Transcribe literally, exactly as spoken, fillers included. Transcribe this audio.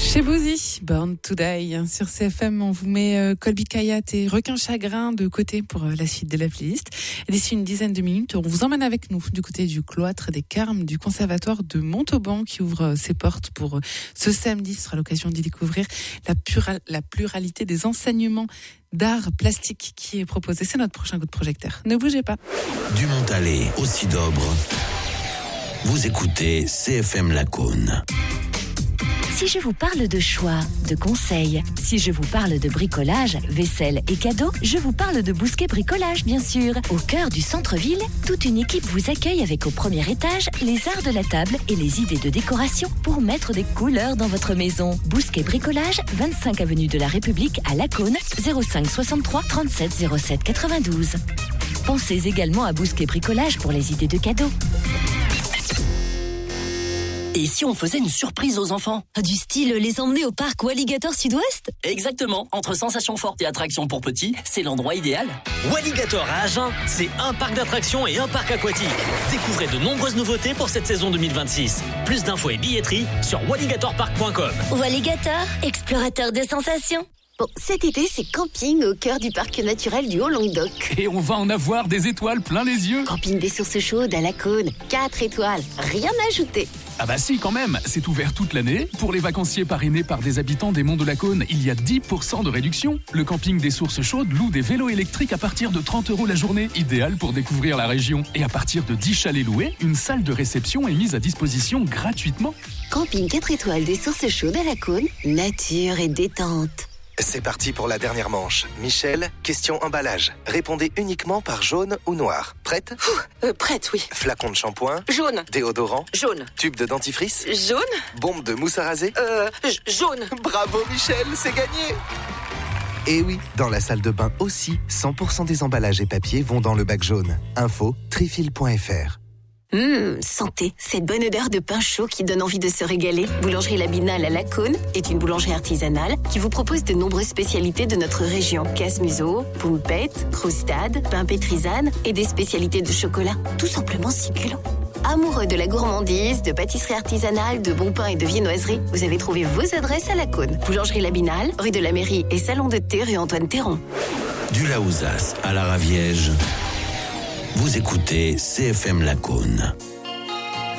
Chez Boozy, Born to Die. Sur C F M, on vous met euh, Colby Kayat et Requin Chagrin de côté pour euh, la suite de la playlist. Et d'ici une dizaine de minutes, on vous emmène avec nous du côté du cloître des Carmes du Conservatoire de Montauban qui ouvre euh, ses portes pour euh, ce samedi. Ce sera l'occasion d'y découvrir la, pura- la pluralité des enseignements d'art plastique qui est proposé. C'est notre prochain coup de projecteur. Ne bougez pas. Du Montalet au Sidobre, vous écoutez C F M Lacaune. Si je vous parle de choix, de conseils, si je vous parle de bricolage, vaisselle et cadeaux, je vous parle de Bousquet Bricolage, bien sûr. Au cœur du centre-ville, toute une équipe vous accueille avec au premier étage les arts de la table et les idées de décoration pour mettre des couleurs dans votre maison. Bousquet Bricolage, vingt-cinq avenue de la République à Lacaune, zéro cinq soixante-trois trente-sept zéro sept quatre-vingt-douze. Pensez également à Bousquet Bricolage pour les idées de cadeaux. Et si on faisait une surprise aux enfants ? Du style les emmener au parc Walligator Sud-Ouest ? Exactement, entre sensations fortes et attractions pour petits, c'est l'endroit idéal. Walligator à Agen, c'est un parc d'attractions et un parc aquatique. Découvrez de nombreuses nouveautés pour cette saison deux mille vingt-six. Plus d'infos et billetterie sur walligator park point com. Walligator, explorateur de sensations. Bon, cet été, c'est camping au cœur du parc naturel du Haut-Languedoc. Et on va en avoir des étoiles plein les yeux. Camping des sources chaudes à Lacaune, quatre étoiles, rien à ajouter. Ah bah si, quand même, c'est ouvert toute l'année. Pour les vacanciers parrainés par des habitants des Monts de Lacaune, il y a dix pour cent de réduction. Le camping des sources chaudes loue des vélos électriques à partir de trente euros la journée, idéal pour découvrir la région. Et à partir de dix chalets loués, une salle de réception est mise à disposition gratuitement. Camping quatre étoiles des sources chaudes à Lacaune, nature et détente. C'est parti pour la dernière manche. Michel, question emballage. Répondez uniquement par jaune ou noir. Prête ? Ouh, euh, Prête, oui. Flacon de shampoing ? Jaune. Déodorant ? Jaune. Tube de dentifrice ? Jaune. Bombe de mousse à raser ? Euh, j- jaune. Bravo Michel, c'est gagné ! Et oui, dans la salle de bain aussi, cent pour cent des emballages et papiers vont dans le bac jaune. Info, trifil point f r. Hum, santé, cette bonne odeur de pain chaud qui donne envie de se régaler. Boulangerie La Binale à Lacaune est une boulangerie artisanale qui vous propose de nombreuses spécialités de notre région. Casse-museau, poumpette, croustade, pain pétrisane et des spécialités de chocolat. Tout simplement succulent. Amoureux de la gourmandise, de pâtisserie artisanale, de bons pains et de viennoiserie, vous avez trouvé vos adresses à Lacaune. Boulangerie La Binale, rue de la Mairie et salon de thé rue Antoine Théron. Du Laouzas à la Raviège, vous écoutez C F M Lacaune.